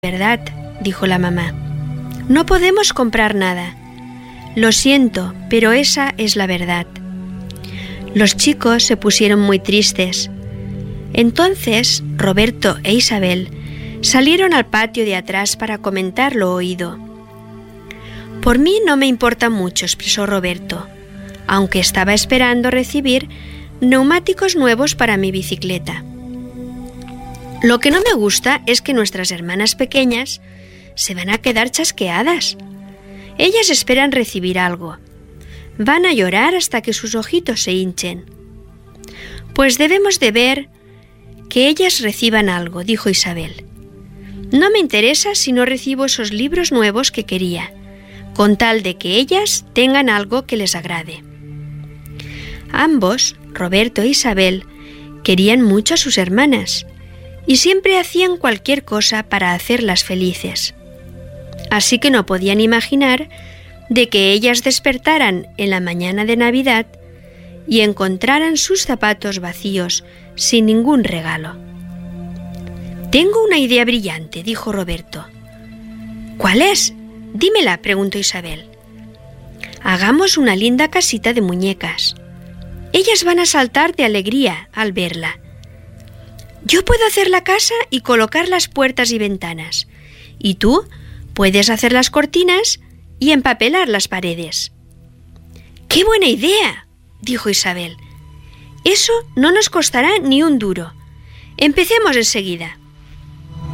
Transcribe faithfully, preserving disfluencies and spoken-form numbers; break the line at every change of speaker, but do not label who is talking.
«Verdad», dijo la mamá. «No podemos comprar nada. Lo siento, pero esa es la verdad». Los chicos se pusieron muy tristes. Entonces Roberto e Isabel salieron al patio de atrás para comentar lo oído. «Por mí no me importa mucho», expresó Roberto, aunque estaba esperando recibir neumáticos nuevos para mi bicicleta. «Lo que no me gusta es que nuestras hermanas pequeñas se van a quedar chasqueadas. Ellas esperan recibir algo. Van a llorar hasta que sus ojitos se hinchen». «Pues debemos de ver que ellas reciban algo», dijo Isabel. «No me interesa si no recibo esos libros nuevos que quería, con tal de que ellas tengan algo que les agrade». Ambos, Roberto e Isabel, querían mucho a sus hermanas y siempre hacían cualquier cosa para hacerlas felices. Así que no podían imaginar de que ellas despertaran en la mañana de Navidad y encontraran sus zapatos vacíos sin ningún regalo. «Tengo una idea brillante», dijo Roberto. «¿Cuál es? Dímela», preguntó Isabel. «Hagamos una linda casita de muñecas. Ellas van a saltar de alegría al verla. Yo puedo hacer la casa y colocar las puertas y ventanas, y tú puedes hacer las cortinas y empapelar las paredes». «¡Qué buena idea!», dijo Isabel. «Eso no nos costará ni un duro. Empecemos enseguida».